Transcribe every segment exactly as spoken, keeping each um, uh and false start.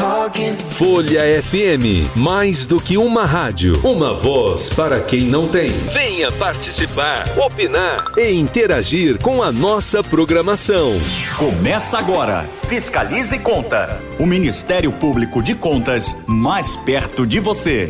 Folha F M, mais do que uma rádio, uma voz para quem não tem. Venha participar, opinar e interagir com a nossa programação. Começa agora, Fiscalize e Conta, o Ministério Público de Contas mais perto de você.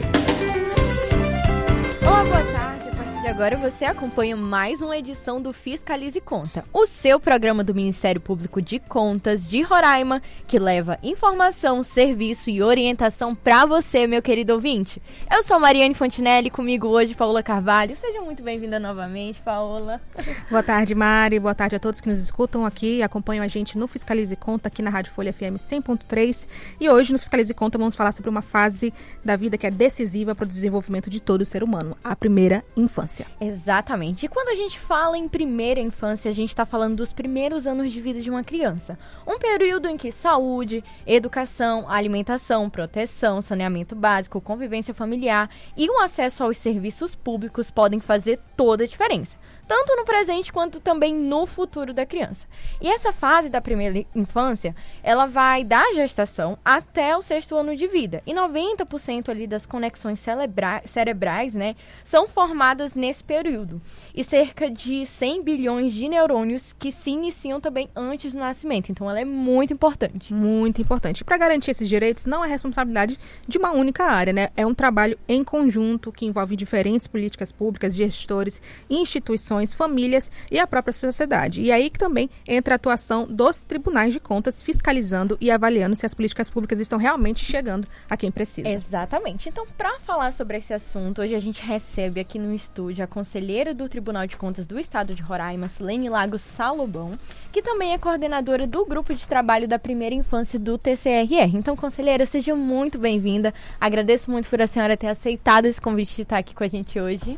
Olá, boa tarde. Agora você acompanha mais uma edição do Fiscalize e Conta, o seu programa do Ministério Público de Contas de Roraima, que leva informação, serviço e orientação para você, meu querido ouvinte. Eu sou Mariane Fontinelli, comigo hoje Paola Carvalho. Seja muito bem-vinda novamente, Paola. Boa tarde, Mari. Boa tarde a todos que nos escutam aqui e acompanham a gente no Fiscalize e Conta, aqui na Rádio Folha F M cem ponto três. E hoje no Fiscalize e Conta vamos falar sobre uma fase da vida que é decisiva para o desenvolvimento de todo o ser humano, a primeira infância. Exatamente. E quando a gente fala em primeira infância, a gente está falando dos primeiros anos de vida de uma criança. Um período em que saúde, educação, alimentação, proteção, saneamento básico, convivência familiar e o acesso aos serviços públicos podem fazer toda a diferença, tanto no presente quanto também no futuro da criança. E essa fase da primeira infância, ela vai da gestação até o sexto ano de vida. E noventa por cento ali das conexões cerebra- cerebrais, né, são formadas nesse período. E cerca de cem bilhões de neurônios que se iniciam também antes do nascimento. Então, ela é muito importante. Muito importante. E para garantir esses direitos, não é responsabilidade de uma única área, né? É um trabalho em conjunto que envolve diferentes políticas públicas, gestores, instituições, famílias e a própria sociedade. E aí que também entra a atuação dos tribunais de contas, fiscalizando e avaliando se as políticas públicas estão realmente chegando a quem precisa. Exatamente. Então, para falar sobre esse assunto, hoje a gente recebe aqui no estúdio a conselheira do Tribunal de Contas do Estado de Roraima, Silene Lagos Salobão, que também é coordenadora do Grupo de Trabalho da Primeira Infância do T C R R. Então, conselheira, seja muito bem-vinda. Agradeço muito por a senhora ter aceitado esse convite de estar aqui com a gente hoje.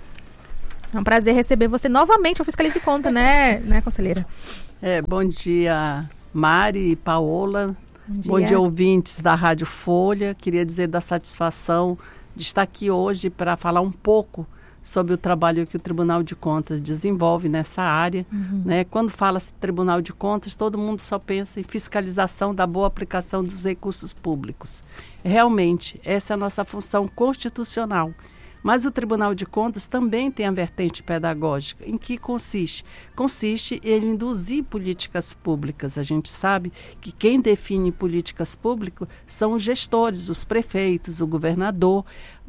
É um prazer receber você novamente ao Fiscalize e Conta, né, né, conselheira? É, bom dia, Mari e Paola. Bom dia. Bom dia, ouvintes da Rádio Folha. Queria dizer da satisfação de estar aqui hoje para falar um pouco sobre o trabalho que o Tribunal de Contas desenvolve nessa área. Uhum. Né? Quando fala-se Tribunal de Contas, todo mundo só pensa em fiscalização da boa aplicação dos recursos públicos. Realmente, essa é a nossa função constitucional. Mas o Tribunal de Contas também tem a vertente pedagógica. Em que consiste? Consiste em induzir políticas públicas. A gente sabe que quem define políticas públicas são os gestores, os prefeitos, o governador.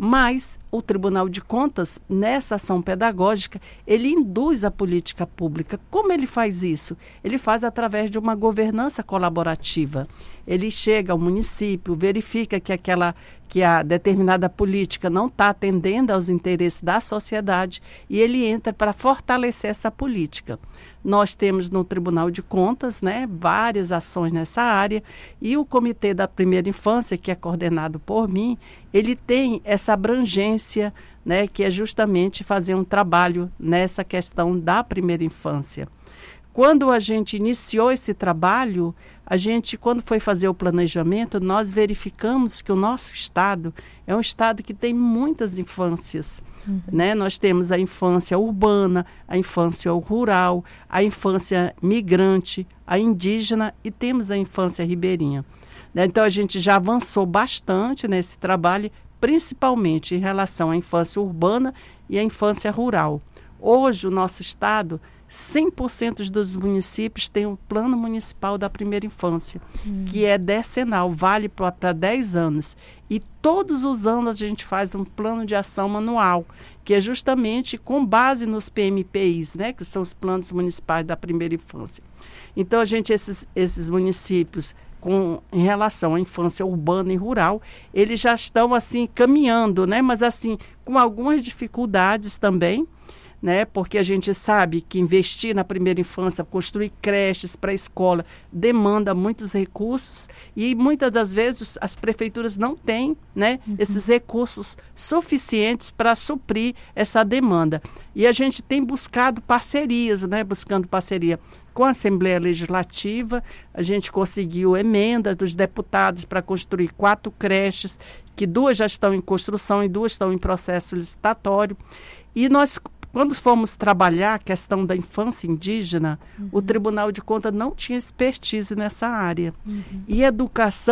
Mas o Tribunal de Contas, nessa ação pedagógica, ele induz a política pública. Como ele faz isso? Ele faz através de uma governança colaborativa. Ele chega ao município, verifica que aquela que a determinada política não está atendendo aos interesses da sociedade e ele entra para fortalecer essa política. Nós temos no Tribunal de Contas, né, várias ações nessa área e o Comitê da Primeira Infância, que é coordenado por mim, ele tem essa abrangência, né, que é justamente fazer um trabalho nessa questão da primeira infância. Quando a gente iniciou esse trabalho, a gente, quando foi fazer o planejamento, nós verificamos que o nosso estado é um estado que tem muitas infâncias. Uhum. Né? Nós temos a infância urbana, a infância rural, a infância migrante, a indígena e temos a infância ribeirinha. Né? Então, a gente já avançou bastante nesse trabalho, principalmente em relação à infância urbana e à infância rural. Hoje, o nosso estado, cem por cento dos municípios têm um plano municipal da primeira infância, hum. que é decenal, vale para dez anos. E todos os anos a gente faz um plano de ação anual, que é justamente com base nos P M P Is, né, que são os planos municipais da primeira infância. Então, a gente, esses, esses municípios, com, em relação à infância urbana e rural, eles já estão assim caminhando, né, mas assim, com algumas dificuldades também, né? Porque a gente sabe que investir na primeira infância, construir creches para a escola, demanda muitos recursos e muitas das vezes as prefeituras não têm, né, uhum. esses recursos suficientes para suprir essa demanda. E a gente tem buscado parcerias, né, buscando parceria com a Assembleia Legislativa. A gente conseguiu emendas dos deputados para construir quatro creches, que duas já estão em construção e duas estão em processo licitatório. E nós, quando fomos trabalhar a questão da infância indígena, uhum. o Tribunal de Contas não tinha expertise nessa área. Uhum. E educação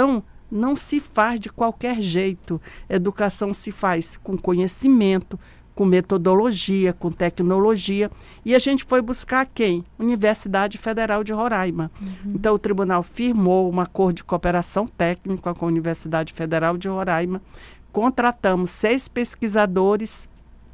não se faz de qualquer jeito. Educação se faz com conhecimento, com metodologia, com tecnologia. E a gente foi buscar quem? Universidade Federal de Roraima. Uhum. Então, o tribunal firmou um acordo de cooperação técnica com a Universidade Federal de Roraima. Contratamos seis pesquisadores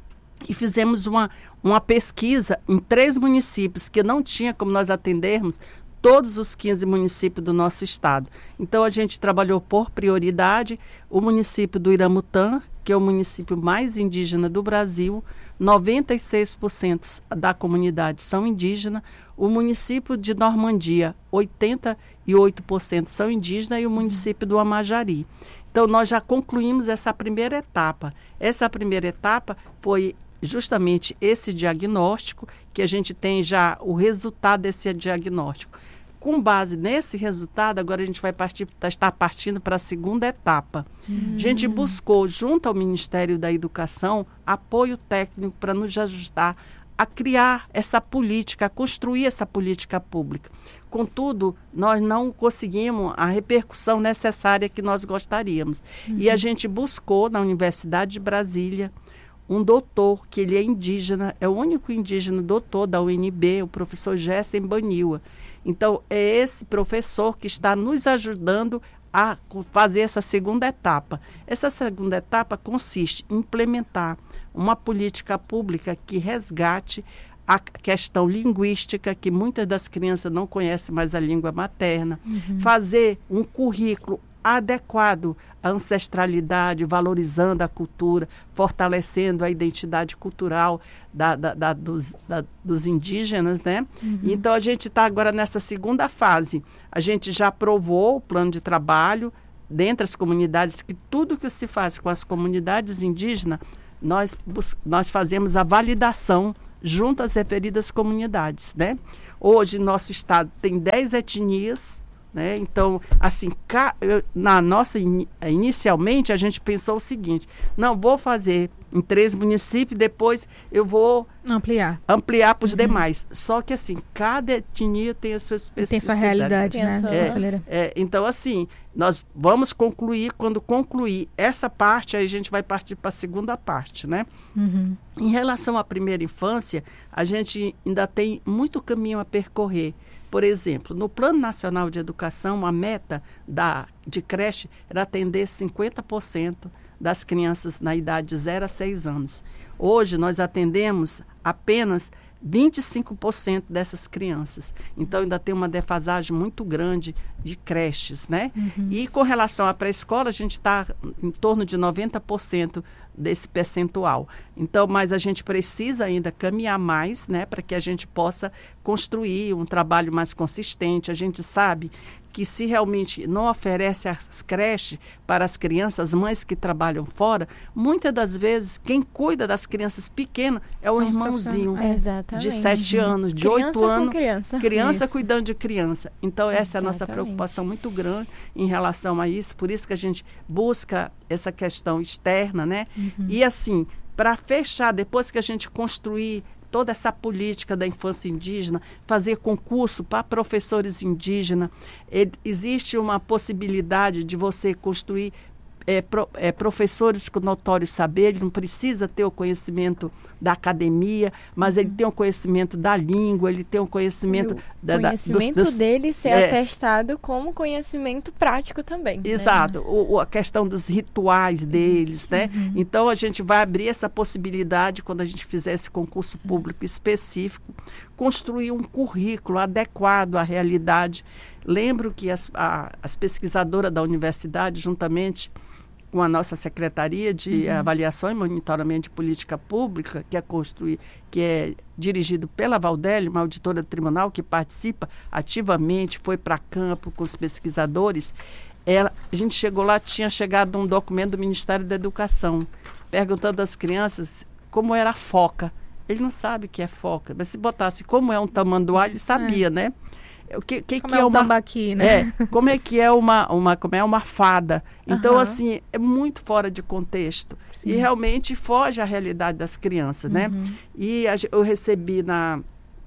e fizemos uma, uma pesquisa em três municípios que não tinha como nós atendermos todos os quinze municípios do nosso estado. Então, a gente trabalhou por prioridade o município do Iramutã, que é o município mais indígena do Brasil, noventa e seis por cento da comunidade são indígenas, o município de Normandia, oitenta e oito por cento são indígenas, e o município do Amajari. Então, nós já concluímos essa primeira etapa. Essa primeira etapa foi justamente esse diagnóstico, que a gente tem já o resultado desse diagnóstico. Com base nesse resultado, agora a gente vai partir, estar partindo para a segunda etapa. Hum. A gente buscou, junto ao Ministério da Educação, apoio técnico para nos ajudar a criar essa política, a construir essa política pública. Contudo, nós não conseguimos a repercussão necessária que nós gostaríamos. Uhum. E a gente buscou, na Universidade de Brasília, um doutor, que ele é indígena, é o único indígena doutor da U N B, o professor Gessen Baniwa. Então, é esse professor que está nos ajudando a fazer essa segunda etapa. Essa segunda etapa consiste em implementar uma política pública que resgate a questão linguística, que muitas das crianças não conhecem mais a língua materna, uhum. fazer um currículo adequado à ancestralidade, valorizando a cultura, fortalecendo a identidade cultural da, da, da, dos, da, dos indígenas, né? Uhum. Então, a gente está agora nessa segunda fase. A gente já aprovou o plano de trabalho dentre as comunidades, que tudo que se faz com as comunidades indígenas, nós, nós fazemos a validação junto às referidas comunidades, né? Hoje, nosso estado tem dez etnias, né? Então, assim, ca... na nossa in... inicialmente a gente pensou o seguinte: não, vou fazer em três municípios, depois eu vou ampliar ampliar para os uhum. demais. Só que assim, cada etnia tem a sua especificidade. Tem sua realidade, né? É, é, então, assim, nós vamos concluir. Quando concluir essa parte, aí a gente vai partir para a segunda parte, né? Uhum. Em relação à primeira infância, a gente ainda tem muito caminho a percorrer. Por exemplo, no Plano Nacional de Educação, a meta da, de creche era atender cinquenta por cento das crianças na idade de zero a seis anos. Hoje, nós atendemos apenas vinte e cinco por cento dessas crianças. Então, ainda tem uma defasagem muito grande de creches, né? Uhum. E com relação à pré-escola, a gente está em torno de noventa por cento desse percentual. Então, mas a gente precisa ainda caminhar mais, né, para que a gente possa construir um trabalho mais consistente. A gente sabe que se realmente não oferece as creches para as crianças, as mães que trabalham fora, muitas das vezes quem cuida das crianças pequenas é o irmãozinho é, de sete anos, de criança oito anos, criança, criança isso. cuidando de criança. Então, essa Exatamente. é a nossa preocupação muito grande em relação a isso, por isso que a gente busca essa questão externa, né? Uhum. E assim, para fechar, depois que a gente construir toda essa política da infância indígena, fazer concurso para professores indígenas, ele, existe uma possibilidade de você construir é, pro, é, professores com notório saber. Ele não precisa ter o conhecimento da academia, mas ele tem o conhecimento da língua, ele tem o conhecimento... O da, conhecimento da, dos, dos, dele ser é, atestado como conhecimento prático também. Exato, né? o, a questão dos rituais deles, né? Uhum. Então, a gente vai abrir essa possibilidade, quando a gente fizer esse concurso público específico, construir um currículo adequado à realidade. Lembro que as, a, as pesquisadoras da universidade, juntamente com a nossa Secretaria de uhum. Avaliação e Monitoramento de Política Pública, que é construir, que é dirigido pela Valdélia, uma auditora do tribunal que participa ativamente, foi para campo com os pesquisadores. Ela, a gente chegou lá, tinha chegado um documento do Ministério da Educação, perguntando às crianças como era a foca. Ele não sabe o que é foca, mas se botasse como é um tamanduá, ele sabia, é. né? O que, que, como que é, é um uma tambaqui, né? É, como é que é uma, uma, como é uma fada. Então, uhum. assim, é muito fora de contexto. Sim. E realmente foge à realidade das crianças, né? Uhum. E a, eu recebi na,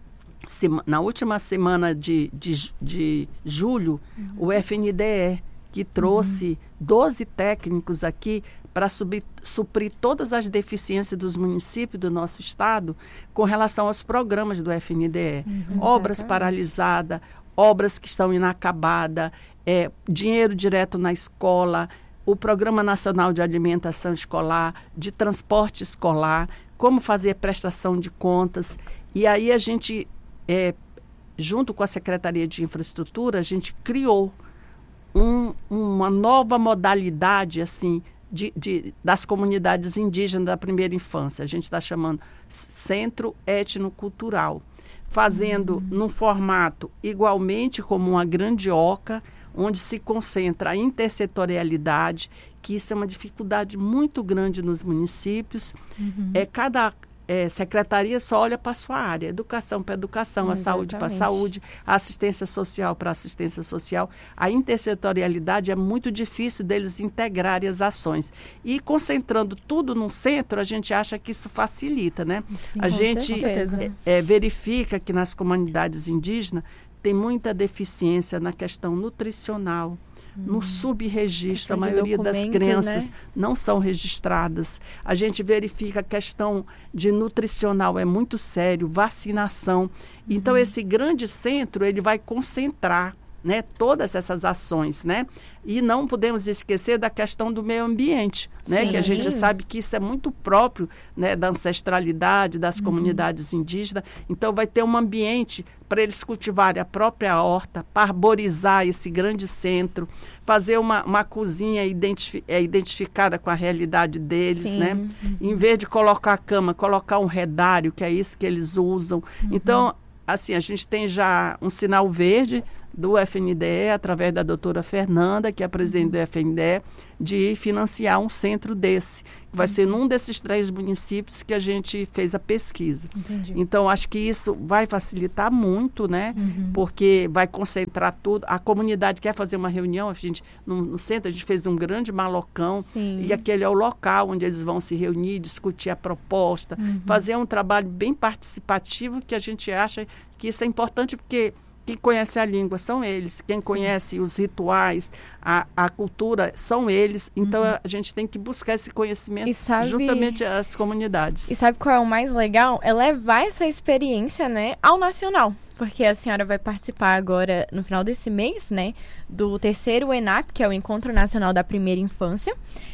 sema, na última semana de, de, de julho uhum. o F N D E, que trouxe uhum. doze técnicos aqui para suprir todas as deficiências dos municípios do nosso estado com relação aos programas do F N D E. Uhum, obras paralisadas, obras que estão inacabadas, é, dinheiro direto na escola, o Programa Nacional de Alimentação Escolar, de transporte escolar, como fazer prestação de contas. E aí a gente, é, junto com a Secretaria de Infraestrutura, a gente criou um, uma nova modalidade, assim, De, de, das comunidades indígenas da primeira infância. A gente está chamando Centro Etnocultural, fazendo uhum. num formato igualmente como uma grande oca, onde se concentra a intersetorialidade, que isso é uma dificuldade muito grande nos municípios. Uhum. É, cada é, secretaria só olha para a sua área, educação para educação, Exatamente. A saúde para a saúde, a assistência social para a assistência social. A intersetorialidade é muito difícil deles integrarem as ações. E concentrando tudo num centro, a gente acha que isso facilita, né? Sim, a gente é, é, verifica que nas comunidades indígenas tem muita deficiência na questão nutricional, no subregistro, a maioria das crianças, né, não são registradas. A gente verifica a questão de nutricional, é muito sério, vacinação. Uhum. Então, esse grande centro, ele vai concentrar, né, todas essas ações, né? E não podemos esquecer da questão do meio ambiente, né? Sim. Que a gente sabe que isso é muito próprio, né, da ancestralidade, das uhum. comunidades indígenas. Então, vai ter um ambiente para eles cultivarem a própria horta, parborizar esse grande centro, fazer uma, uma cozinha identifi- é, identificada com a realidade deles, Sim. né? Uhum. Em vez de colocar a cama, colocar um redário, que é isso que eles usam. Uhum. Então, assim, a gente tem já um sinal verde do F N D E, através da doutora Fernanda, que é a presidente do F N D E, de financiar um centro desse. Vai uhum. ser num desses três municípios que a gente fez a pesquisa. Entendi. Então, acho que isso vai facilitar muito, né? Uhum. Porque vai concentrar tudo. A comunidade quer fazer uma reunião, a gente, no, no centro, a gente fez um grande malocão. Sim. E aquele é o local onde eles vão se reunir, discutir a proposta, uhum. fazer um trabalho bem participativo, que a gente acha que isso é importante, porque quem conhece a língua são eles, quem Sim. conhece os rituais, a, a cultura são eles. Então, uhum. a gente tem que buscar esse conhecimento sabe, juntamente às comunidades. E sabe qual é o mais legal? É levar essa experiência, né, ao nacional. Porque a senhora vai participar agora, no final desse mês, né, do terceiro ENAP, que é o Encontro Nacional da Primeira Infância.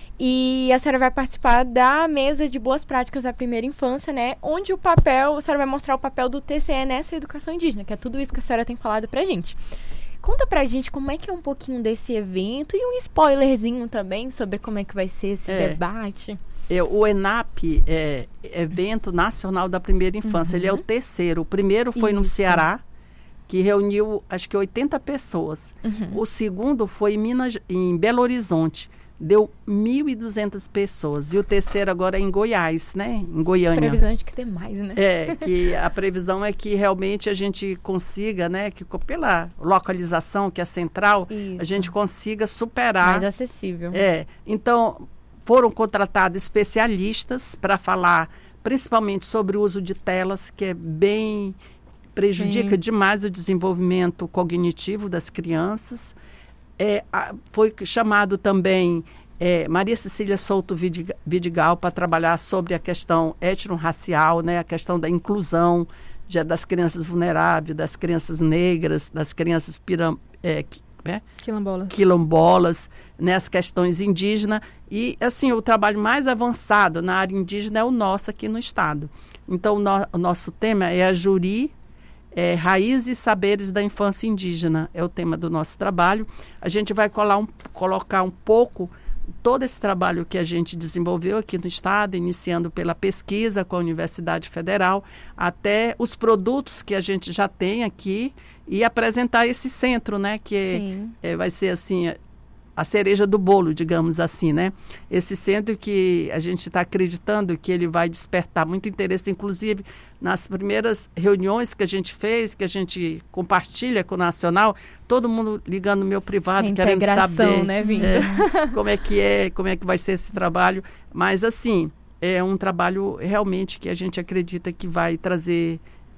E a senhora vai participar da mesa de boas práticas da primeira infância, né? Onde o papel, a senhora vai mostrar o papel do T C E nessa educação indígena, que é tudo isso que a senhora tem falado pra gente. Conta pra gente como é que é um pouquinho desse evento e um spoilerzinho também sobre como é que vai ser esse é. debate. É, o ENAP é Evento Nacional da Primeira Infância, uhum. ele é o terceiro. O primeiro foi Isso. no Ceará, que reuniu acho que oitenta pessoas. Uhum. O segundo foi em, Minas, em Belo Horizonte. Deu mil e duzentas pessoas. E o terceiro agora é em Goiás, né? Em Goiânia. A previsão é de que tem mais, né? É, que a previsão é que realmente a gente consiga, né? Que pela localização, que é central, Isso. a gente consiga superar. Mais acessível. É. Então, foram contratados especialistas para falar principalmente sobre o uso de telas, que é bem... prejudica Sim. demais o desenvolvimento cognitivo das crianças. É, a, foi chamado também é, Maria Cecília Souto Vidigal para trabalhar sobre a questão étnico-racial, né, a questão da inclusão já das crianças vulneráveis, das crianças negras, das crianças piram, é, é, quilombolas, quilombolas, né, as questões indígenas. E, assim, o trabalho mais avançado na área indígena é o nosso aqui no estado. Então, o, no, o nosso tema é a Juri, É, Raízes e Saberes da Infância Indígena, é o tema do nosso trabalho. A gente vai colar um, colocar um pouco todo esse trabalho que a gente desenvolveu aqui no estado, iniciando pela pesquisa com a Universidade Federal, até os produtos que a gente já tem aqui e apresentar esse centro, né, que é, é, vai ser assim... a cereja do bolo, digamos assim, né? Esse centro que a gente está acreditando que ele vai despertar muito interesse, inclusive nas primeiras reuniões que a gente fez, que a gente compartilha com o Nacional, todo mundo ligando no meu privado, querendo saber, né, Vinda? É, como é que é, como é que vai ser esse trabalho. Mas, assim, é um trabalho realmente que a gente acredita que vai trazer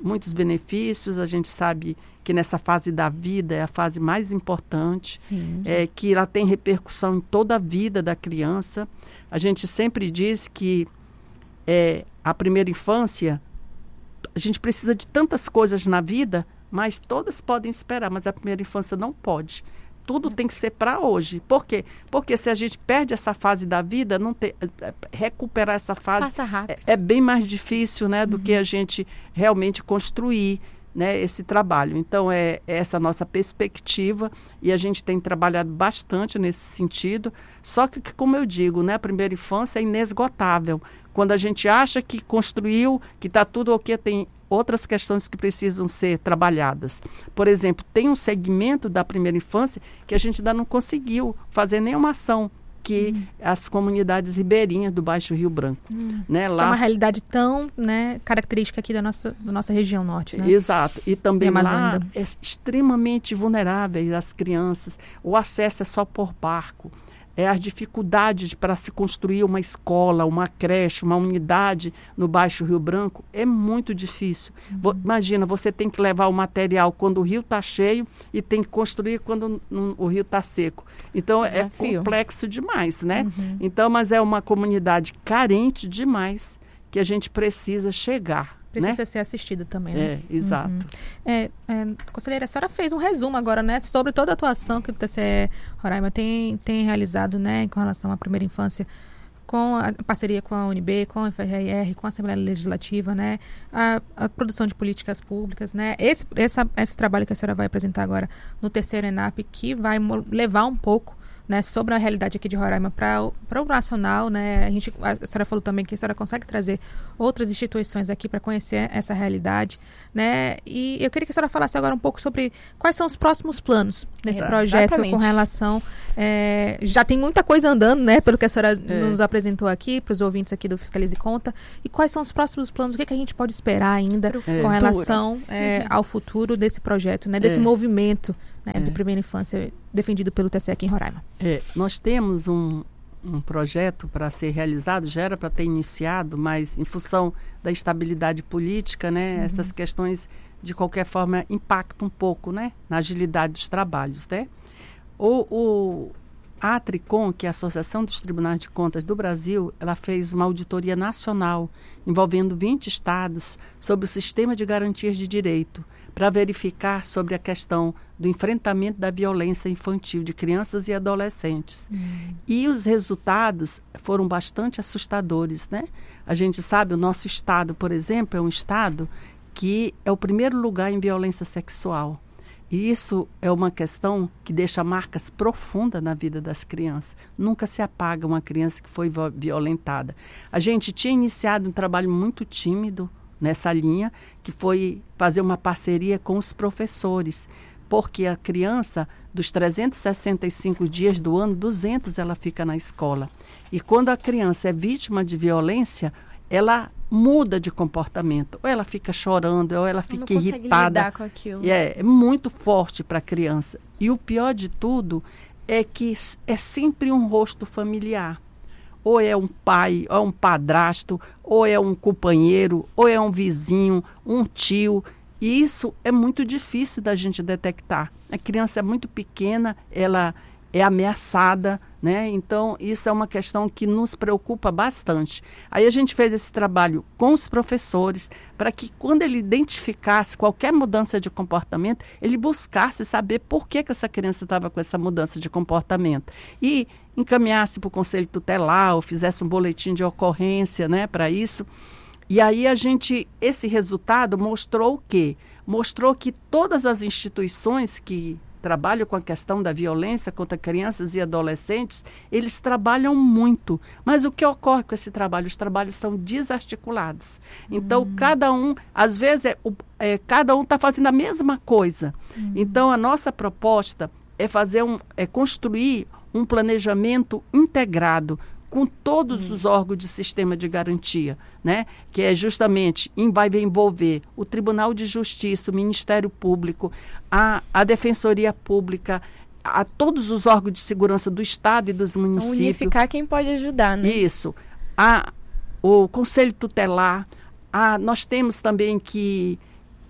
muitos benefícios, a gente sabe que nessa fase da vida é a fase mais importante, Sim. É, que ela tem repercussão em toda a vida da criança. A gente sempre diz que é, a primeira infância, a gente precisa de tantas coisas na vida, mas todas podem esperar, mas a primeira infância não pode. Tudo tem que ser para hoje. Por quê? Porque se a gente perde essa fase da vida, não tem, recuperar essa fase Passa rápido. É, é bem mais difícil, né, do Uhum. que a gente realmente construir, né, esse trabalho. Então, é, é essa nossa perspectiva e a gente tem trabalhado bastante nesse sentido. Só que, como eu digo, né, a primeira infância é inesgotável. Quando a gente acha que construiu, que está tudo ok, tem outras questões que precisam ser trabalhadas. Por exemplo, tem um segmento da primeira infância que a gente ainda não conseguiu fazer nenhuma ação, que hum. as comunidades ribeirinhas do Baixo Rio Branco. Hum. Né, lá... lá... É uma realidade tão, né, característica aqui da nossa, da nossa região norte. Né? Exato. E também e lá é extremamente vulneráveis as crianças. O acesso é só por barco. É as dificuldades para se construir uma escola, uma creche, uma unidade no Baixo Rio Branco é muito difícil. Uhum. Vo, imagina, você tem que levar o material quando o rio está cheio e tem que construir quando n- o rio está seco. Então, Desafio. é complexo demais, né? Uhum. Então, mas é uma comunidade carente demais que a gente precisa chegar. Precisa né? ser assistida também, né? É, exato. Uhum. É, é, conselheira, a senhora fez um resumo agora, né, sobre toda a atuação que o T C E Roraima tem, tem realizado, né, com relação à primeira infância, com a parceria com a U N B, com a F R R, com a Assembleia Legislativa, né, a, a produção de políticas públicas, né, esse, essa, esse trabalho que a senhora vai apresentar agora no terceiro ENAP, que vai levar um pouco, né, sobre a realidade aqui de Roraima para o nacional, né, a, gente, a senhora falou também que a senhora consegue trazer outras instituições aqui para conhecer essa realidade, né, e eu queria que a senhora falasse agora um pouco sobre quais são os próximos planos nesse é, projeto exatamente. Com relação, é, já tem muita coisa andando, né, pelo que a senhora é. nos apresentou aqui, para os ouvintes aqui do Fiscalize e Conta, e quais são os próximos planos, o que, que a gente pode esperar ainda é. com relação é, uhum. ao futuro desse projeto, né, desse é. movimento, né, é. de primeira infância defendido pelo T C E aqui em Roraima. É, nós temos um, um projeto para ser realizado, já era para ter iniciado, mas em função da instabilidade política, né, uhum. essas questões de qualquer forma impactam um pouco, né, na agilidade dos trabalhos, né. O, o, a ATRICON, que é a Associação dos Tribunais de Contas do Brasil, ela fez uma auditoria nacional envolvendo vinte estados sobre o sistema de garantias de direito, para verificar sobre a questão do enfrentamento da violência infantil de crianças e adolescentes. Uhum. E os resultados foram bastante assustadores, né? A gente sabe, o nosso estado, por exemplo, é um estado que é o primeiro lugar em violência sexual. E isso é uma questão que deixa marcas profundas na vida das crianças. Nunca se apaga uma criança que foi violentada. A gente tinha iniciado um trabalho muito tímido nessa linha, que foi fazer uma parceria com os professores, porque a criança, dos trezentos e sessenta e cinco dias do ano, duzentos ela fica na escola. E quando a criança é vítima de violência, ela muda de comportamento. Ou ela fica chorando, ou ela fica não irritada. Lidar com aquilo. E é, é muito forte para a criança. E o pior de tudo é que é sempre um rosto familiar. Ou é um pai, ou é um padrasto, ou é um companheiro, ou é um vizinho, um tio. E isso é muito difícil da gente detectar. A criança é muito pequena, ela é ameaçada, né? Então, isso é uma questão que nos preocupa bastante. Aí a gente fez esse trabalho com os professores, para que quando ele identificasse qualquer mudança de comportamento, ele buscasse saber por que, que essa criança estava com essa mudança de comportamento. E encaminhasse para o conselho tutelar, ou fizesse um boletim de ocorrência, né, para isso. E aí a gente, esse resultado mostrou o quê? Mostrou que todas as instituições que trabalham com a questão da violência contra crianças e adolescentes, eles trabalham muito. Mas o que ocorre com esse trabalho? Os trabalhos são desarticulados. Então, uhum. cada um, às vezes, é, é, cada um está fazendo a mesma coisa. Uhum. Então, a nossa proposta é fazer um, é construir um planejamento integrado com todos uhum. os órgãos de sistema de garantia, né? Que é justamente, vai envolver o Tribunal de Justiça, o Ministério Público, a, a Defensoria Pública, a todos os órgãos de segurança do Estado e dos municípios. Unificar quem pode ajudar, né? Isso. A, o Conselho Tutelar, a, nós temos também que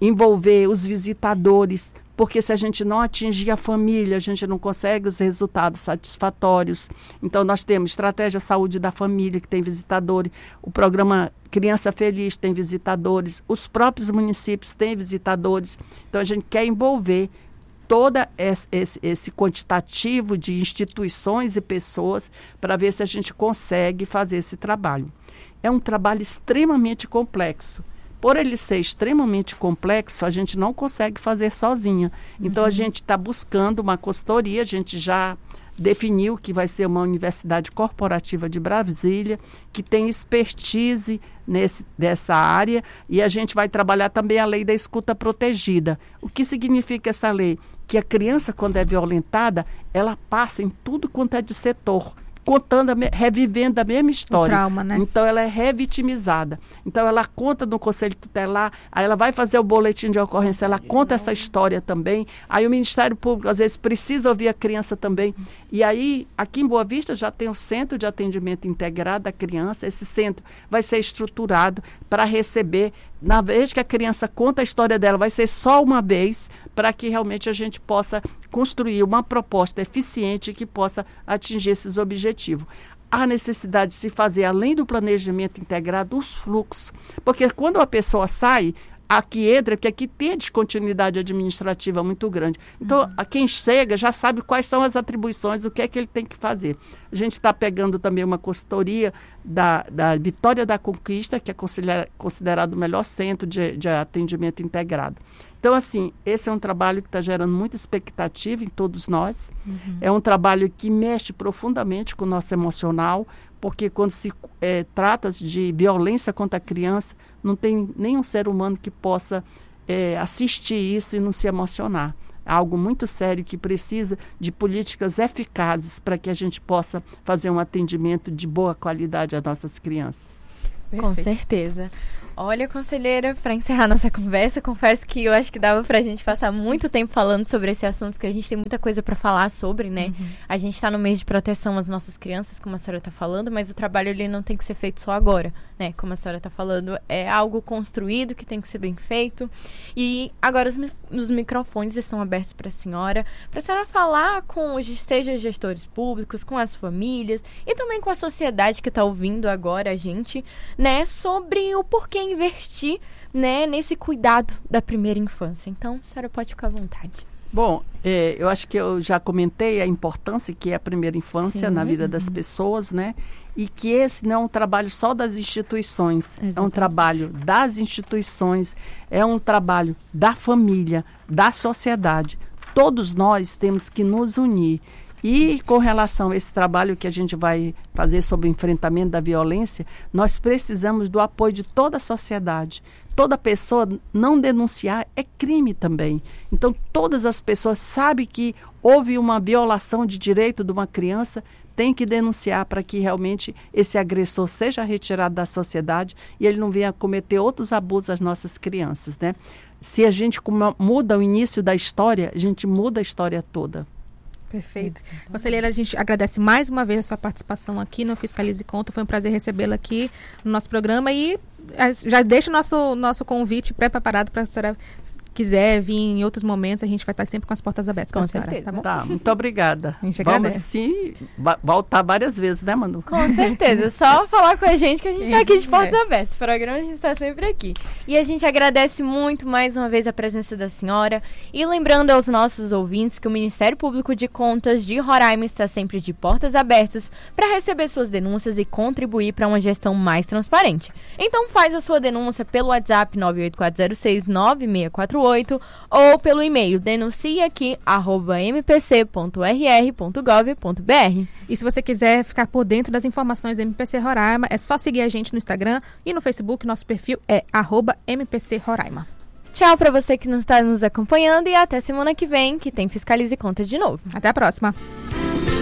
envolver os visitadores, porque se a gente não atingir a família, a gente não consegue os resultados satisfatórios. Então, nós temos Estratégia Saúde da Família, que tem visitadores, o programa Criança Feliz tem visitadores, os próprios municípios têm visitadores. Então, a gente quer envolver todo esse, esse, esse quantitativo de instituições e pessoas para ver se a gente consegue fazer esse trabalho. É um trabalho extremamente complexo. Por ele ser extremamente complexo, a gente não consegue fazer sozinha. Então, uhum. a gente está buscando uma consultoria, a gente já definiu que vai ser uma universidade corporativa de Brasília, que tem expertise nesse, dessa área, e a gente vai trabalhar também a lei da escuta protegida. O que significa essa lei? Que a criança, quando é violentada, ela passa em tudo quanto é de setor, contando, a me, revivendo a mesma história. O trauma, né? Então, ela é revitimizada. Então, ela conta no Conselho Tutelar, aí ela vai fazer o boletim de ocorrência, ela conta essa história também. Aí o Ministério Público, às vezes, precisa ouvir a criança também. E aí, aqui em Boa Vista, já tem o Centro de Atendimento Integrado da Criança. Esse centro vai ser estruturado para receber, na vez que a criança conta a história dela, vai ser só uma vez, para que realmente a gente possa construir uma proposta eficiente que possa atingir esses objetivos. Há necessidade de se fazer, além do planejamento integrado, os fluxos. Porque quando a pessoa sai, aqui entra, porque aqui tem a descontinuidade administrativa muito grande. Então, uhum. a quem chega já sabe quais são as atribuições, o que é que ele tem que fazer. A gente está pegando também uma consultoria da, da Vitória da Conquista, que é considerado o melhor centro de, de atendimento integrado. Então, assim, esse é um trabalho que está gerando muita expectativa em todos nós. Uhum. É um trabalho que mexe profundamente com o nosso emocional, porque quando se é, trata de violência contra a criança, não tem nenhum ser humano que possa é, assistir isso e não se emocionar. É algo muito sério que precisa de políticas eficazes para que a gente possa fazer um atendimento de boa qualidade às nossas crianças. Com certeza. Olha, conselheira, para encerrar nossa conversa, confesso que eu acho que dava pra gente passar muito tempo falando sobre esse assunto, porque a gente tem muita coisa para falar sobre, né? Uhum. A gente tá no mês de proteção às nossas crianças, como a senhora tá falando, mas o trabalho ali não tem que ser feito só agora, né? Como a senhora tá falando, é algo construído que tem que ser bem feito. E agora os, os microfones estão abertos para a senhora, para a senhora falar com os, seja gestores públicos, com as famílias e também com a sociedade que tá ouvindo agora a gente, né? Sobre o porquê investir, né, nesse cuidado da primeira infância. Então, a senhora pode ficar à vontade. Bom, é, eu acho que eu já comentei a importância que é a primeira infância Sim. na vida das pessoas, né? E que esse não é um trabalho só das instituições, Exatamente. É um trabalho das instituições, é um trabalho da família, da sociedade. Todos nós temos que nos unir. E com relação a esse trabalho que a gente vai fazer sobre o enfrentamento da violência, nós precisamos do apoio de toda a sociedade. Toda pessoa não denunciar é crime também. Então, todas as pessoas sabem que houve uma violação de direito de uma criança, tem que denunciar para que realmente esse agressor seja retirado da sociedade e ele não venha cometer outros abusos às nossas crianças, né? Se a gente muda o início da história, a gente muda a história toda. Perfeito. Conselheira, a gente agradece mais uma vez a sua participação aqui no Fiscalize e Conta. Foi um prazer recebê-la aqui no nosso programa e já deixa o nosso, nosso convite pré-preparado para a senhora quiser vir em outros momentos, a gente vai estar sempre com as portas abertas com a senhora, certeza. Tá bom? Tá, muito obrigada. A gente Vamos agradece. sim voltar várias vezes, né, Manu? Com certeza. Só falar com a gente que a gente está aqui de portas abertas. O programa a gente está sempre aqui. E a gente agradece muito mais uma vez a presença da senhora. E lembrando aos nossos ouvintes que o Ministério Público de Contas de Roraima está sempre de portas abertas para receber suas denúncias e contribuir para uma gestão mais transparente. Então faz a sua denúncia pelo WhatsApp nove oito quatro zero seis nove seis quatro oito ou pelo e-mail denunciaaqui arroba m p c ponto r r ponto gov ponto b r. E se você quiser ficar por dentro das informações do M P C Roraima, é só seguir a gente no Instagram e no Facebook. Nosso perfil é arroba M P C Roraima. Tchau para você que está nos acompanhando e até semana que vem, que tem Fiscalize e Conta de novo. Até a próxima.